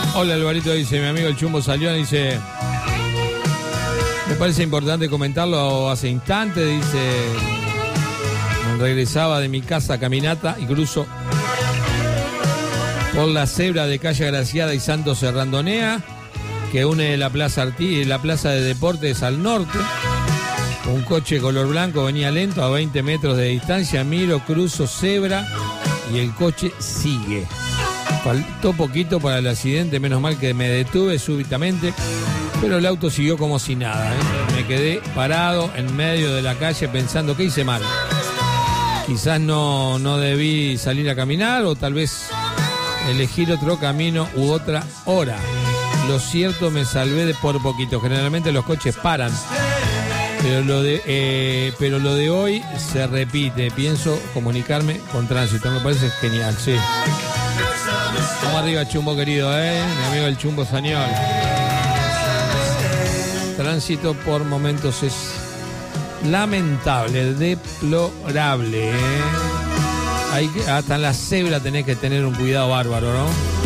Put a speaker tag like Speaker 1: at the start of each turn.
Speaker 1: Hola Alvarito, dice mi amigo el Chumbo Salión, dice, me parece importante comentarlo hace instantes, dice, regresaba de mi casa a caminata y cruzo por la cebra de Calle Agraciada y Santos Serrandonea, que une la plaza de deportes al norte. Un coche color blanco venía lento a 20 metros de distancia, miro, cruzo cebra y el coche sigue. Faltó poquito para el accidente, menos mal que me detuve súbitamente, pero el auto siguió como si nada, ¿eh? Me quedé parado en medio de la calle pensando que hice mal. Quizás no debí salir a caminar o tal vez elegir otro camino u otra hora. Lo cierto, me salvé por poquito. Generalmente los coches paran, pero lo de hoy se repite. Pienso comunicarme con tránsito. Me parece genial, sí. Vamos arriba, Chumbo querido, mi amigo el Chumbo Sañol. Tránsito por momentos es lamentable, deplorable, hasta en la cebra tenés que tener un cuidado bárbaro, ¿no?